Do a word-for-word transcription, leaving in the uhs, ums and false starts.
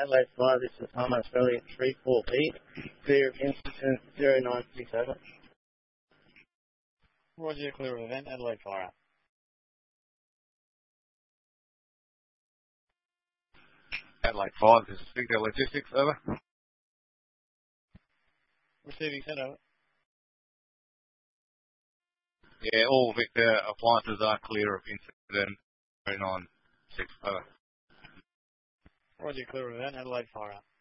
Adelaide five, this is Palmer Australia three four B, clear of incident zero nine six over. Roger, clear of event, Adelaide fire up. Adelaide five, this is Victor Logistics, over. Receiving set over. Yeah, all Victor appliances are clear of incident zero nine six over. Roger, clear of event, Adelaide fire up.